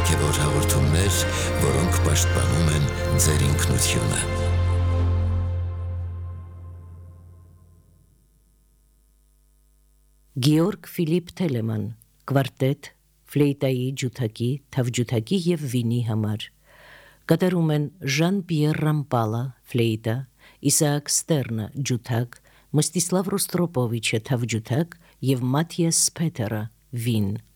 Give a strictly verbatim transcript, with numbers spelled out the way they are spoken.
հոգևոր հաղորդումներ, որոնք պաշտպանում են ձեր ինքնությունը։ Գեորգ Ֆիլիպ Թելեման, կվարտետ, ֆլեյտայի, ջութակի, թավջութակի և վինի համար։ Կատարում են Ժան-Պիեր Ռամպալը, ֆլեյտա, Իսաակ Ստերնը, ջութակ, Մստիսլավ Ռոստրոպովիչը, թավջութակ և Մաթիաս Սփեթերը, վին։